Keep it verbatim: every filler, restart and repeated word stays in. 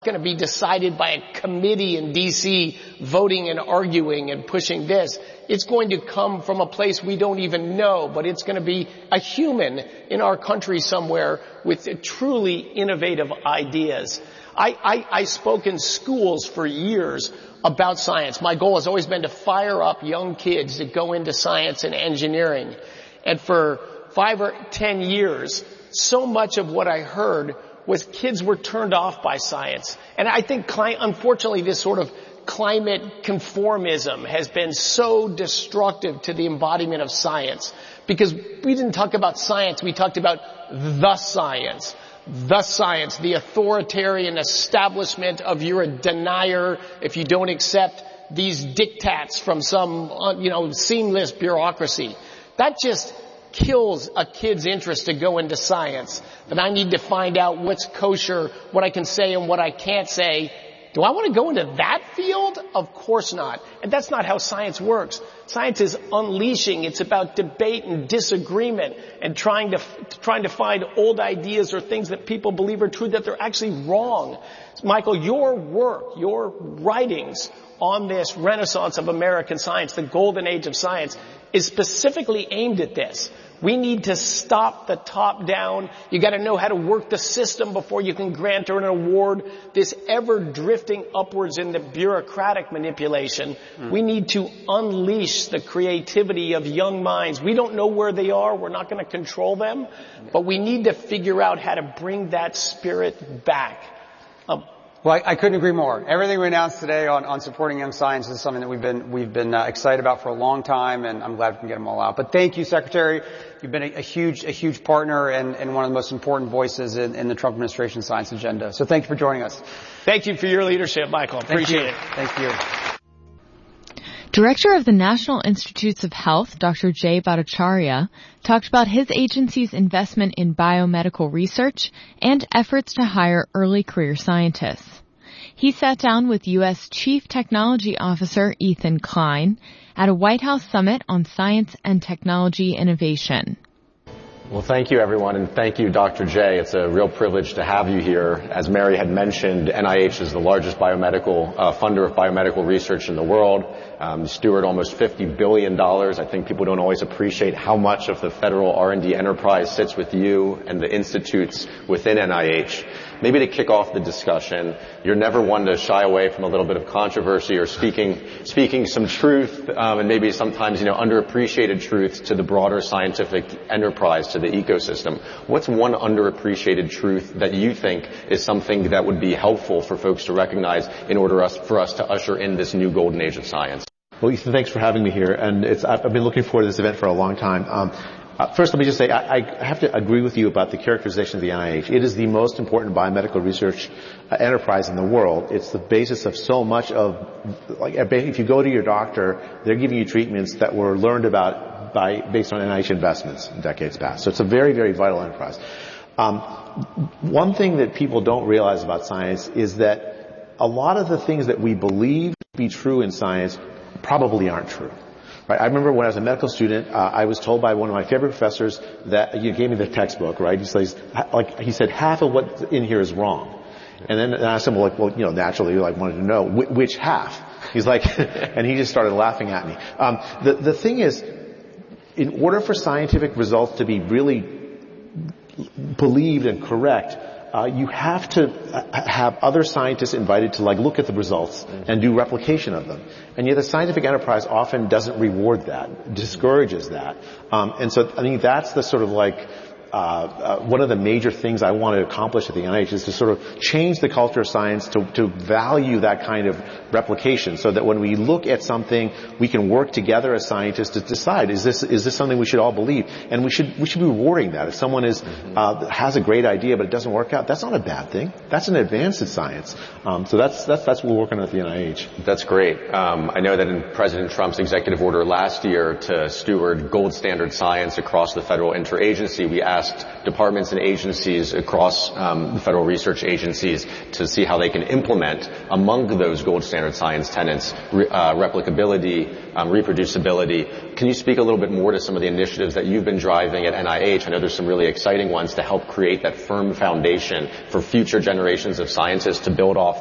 going to be decided by a committee in D C voting and arguing and pushing this. It's going to come from a place we don't even know, but it's going to be a human in our country somewhere with truly innovative ideas. I, I, I spoke in schools for years about science. My goal has always been to fire up young kids that go into science and engineering. And for five or ten years, so much of what I heard was kids were turned off by science. And I think, unfortunately, this sort of climate conformism has been so destructive to the embodiment of science. Because we didn't talk about science, we talked about the science. The science, the authoritarian establishment of you're a denier if you don't accept these diktats from some, you know, seamless bureaucracy. That just kills a kid's interest to go into science. That I need to find out what's kosher, what I can say and what I can't say. Do I want to go into that field? Of course not. And that's not how science works. Science is unleashing. It's about debate and disagreement and trying to, trying to find old ideas or things that people believe are true that they're actually wrong. Michael, your work, your writings on this renaissance of American science, the golden age of science, is specifically aimed at this. We need to stop the top down. You got to know how to work the system before you can grant an award. This ever drifting upwards into bureaucratic manipulation. Mm. We need to unleash the creativity of young minds. We don't know where they are. We're not going to control them, but we need to figure out how to bring that spirit back. Um, Well, I, I couldn't agree more. Everything we announced today on, on supporting young science is something that we've been we've been uh, excited about for a long time, and I'm glad we can get them all out. But thank you, Secretary. You've been a, a huge a huge partner and, and one of the most important voices in, in the Trump administration science agenda. So thank you for joining us. Thank you for your leadership, Michael. Appreciate it. Thank you. Director of the National Institutes of Health, Doctor Jay Bhattacharya, talked about his agency's investment in biomedical research and efforts to hire early career scientists. He sat down with U S Chief Technology Officer Ethan Klein at a White House summit on science and technology innovation. Well, thank you, everyone, and thank you, Doctor Jay. It's a real privilege to have you here. As Mary had mentioned, N I H is the largest biomedical uh, funder of biomedical research in the world. Um, steward almost fifty billion dollars. I think people don't always appreciate how much of the federal R and D enterprise sits with you and the institutes within N I H. Maybe to kick off the discussion, you're never one to shy away from a little bit of controversy or speaking speaking some truth, um, and maybe sometimes, you know, underappreciated truths to the broader scientific enterprise, to the ecosystem. What's one underappreciated truth that you think is something that would be helpful for folks to recognize in order us, for us to usher in this new golden age of science? Well, Ethan, thanks for having me here, and it's I've been looking forward to this event for a long time. Um, Uh, first, let me just say, I, I have to agree with you about the characterization of the N I H. It is the most important biomedical research uh, enterprise in the world. It's the basis of so much of, like, if you go to your doctor, they're giving you treatments that were learned about by, based on N I H investments in decades past. So it's a very, very vital enterprise. Um, one thing that people don't realize about science is that a lot of the things that we believe to be true in science probably aren't true. Right? I remember when I was a medical student, uh, I was told by one of my favorite professors that he gave me the textbook, right? He says, like, he said, half of what's in here is wrong. And then and I asked him, well, like, well, you know, naturally, like, wanted to know wh- which half. He's like, and he just started laughing at me. Um, the the thing is, in order for scientific results to be really believed and correct, Uh, you have to have other scientists invited to, like, look at the results and do replication of them. And yet the scientific enterprise often doesn't reward that, discourages that. Um, and so I think that's the sort of, like, uh, uh, one of the major things I want to accomplish at the N I H is to sort of change the culture of science to, to value that kind of replication, so that when we look at something, we can work together as scientists to decide, is this, is this something we should all believe? And we should, we should be rewarding that. If someone is, uh, has a great idea but it doesn't work out, that's not a bad thing. That's an advance in science. Um, so that's, that's, that's what we're working on at the N I H. That's great. Um, I know that in President Trump's executive order last year to steward gold standard science across the federal interagency, we asked departments and agencies across um, the federal research agencies to see how they can implement among those gold standard science tenets re- uh, replicability, um, reproducibility, can you speak a little bit more to some of the initiatives that you've been driving at N I H? I know there's some really exciting ones to help create that firm foundation for future generations of scientists to build off